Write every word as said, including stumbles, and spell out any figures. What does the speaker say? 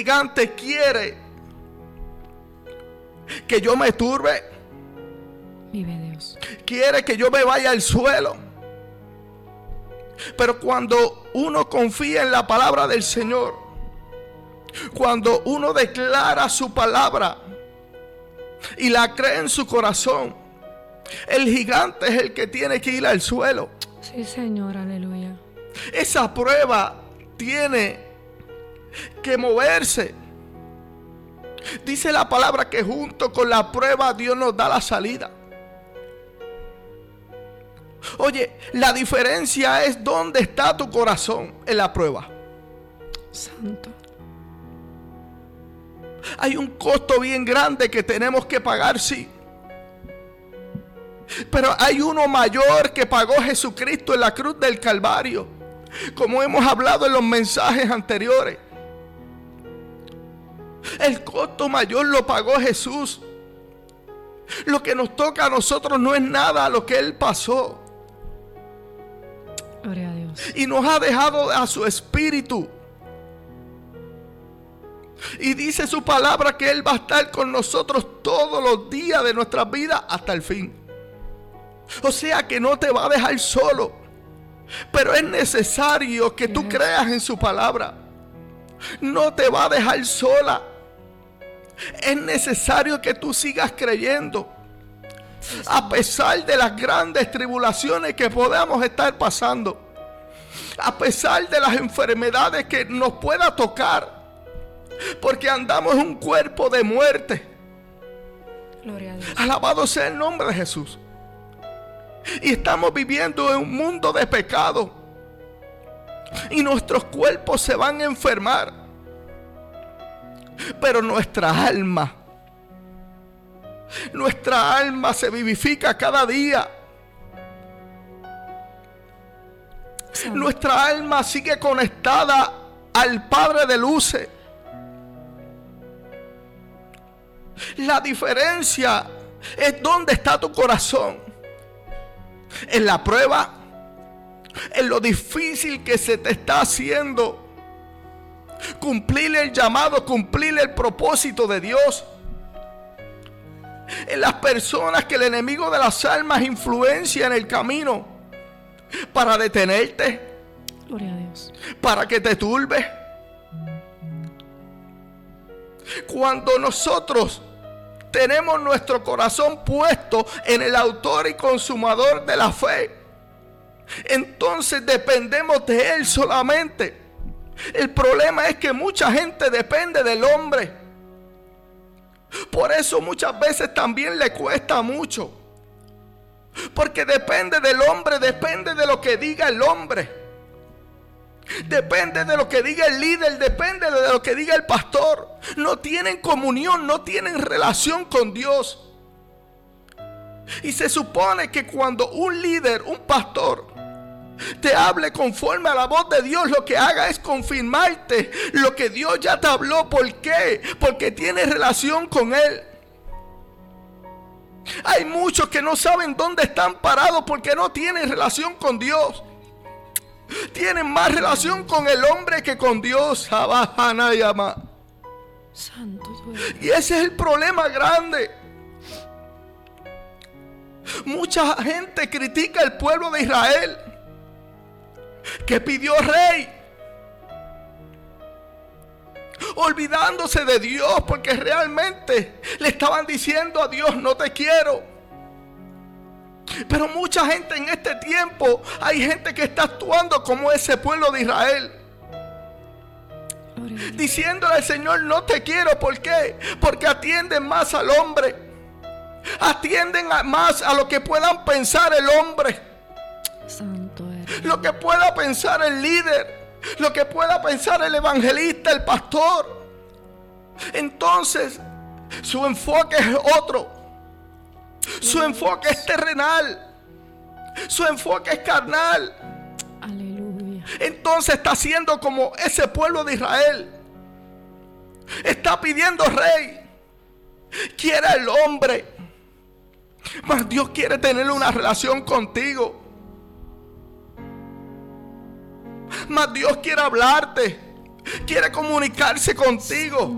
gigante quiere que yo me turbe. Vive Dios. Quiere que yo me vaya al suelo. Pero cuando uno confía en la palabra del Señor, cuando uno declara su palabra y la cree en su corazón, el gigante es el que tiene que ir al suelo. Sí, Señor, aleluya. Esa prueba tiene que moverse. Dice la palabra que junto con la prueba Dios nos da la salida. Oye, la diferencia es dónde está tu corazón en la prueba. Santo. Hay un costo bien grande que tenemos que pagar, sí. Pero hay uno mayor que pagó Jesucristo en la cruz del Calvario, como hemos hablado en los mensajes anteriores. El costo mayor lo pagó Jesús. Lo que nos toca a nosotros no es nada a lo que Él pasó. Gloria a Dios. Y nos ha dejado a su espíritu. Y dice su palabra que Él va a estar con nosotros todos los días de nuestra vida hasta el fin. O sea que no te va a dejar solo. Pero es necesario que tú creas en su palabra. No te va a dejar sola. Es necesario que tú sigas creyendo. A pesar de las grandes tribulaciones que podamos estar pasando, a pesar de las enfermedades que nos pueda tocar, porque andamos en un cuerpo de muerte. Gloria a Dios. Alabado sea el nombre de Jesús. Y estamos viviendo en un mundo de pecado, y nuestros cuerpos se van a enfermar, pero nuestra alma Nuestra alma se vivifica cada día. Santo. Nuestra alma sigue conectada al Padre de luces. La diferencia es dónde está tu corazón. En la prueba, en lo difícil que se te está haciendo cumplir el llamado, cumplir el propósito de Dios. En las personas que el enemigo de las almas influencia en el camino para detenerte, Gloria a Dios. para que te turbes. Cuando nosotros tenemos nuestro corazón puesto en el autor y consumador de la fe, entonces dependemos de Él solamente. El problema es que mucha gente depende del hombre. Por eso muchas veces también le cuesta mucho. Porque depende del hombre, depende de lo que diga el hombre. Depende de lo que diga el líder, depende de lo que diga el pastor. No tienen comunión, no tienen relación con Dios. Y se supone que cuando un líder, un pastor, te hable conforme a la voz de Dios, lo que haga es confirmarte lo que Dios ya te habló. ¿Por qué? Porque tienes relación con Él. Hay muchos que no saben dónde están parados porque no tienen relación con Dios. Tienen más relación con el hombre que con Dios. Santo tú eres. Y ese es el problema grande. Mucha gente critica al pueblo de Israel, que pidió rey, olvidándose de Dios, porque realmente le estaban diciendo a Dios: no te quiero. Pero mucha gente en este tiempo, hay gente que está actuando como ese pueblo de Israel, diciéndole al Señor: no te quiero. ¿Por qué? Porque atienden más al hombre, atienden a más a lo que puedan pensar el hombre, Santo eres. lo que pueda pensar el líder, lo que pueda pensar el evangelista, el pastor. Entonces su enfoque es otro. Su enfoque es terrenal, su enfoque es carnal. Aleluya. Entonces está haciendo como ese pueblo de Israel. Está pidiendo rey, quiere el hombre, mas Dios quiere tener una relación contigo. Mas Dios quiere hablarte. quiere comunicarse contigo.